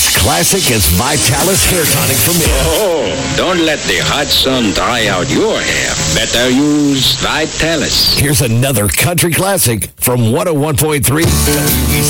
as classic as Vitalis hair tonic for men. Oh, don't let the hot sun dry out your hair. Better use Vitalis. Here's another country classic from 101.3 WEC.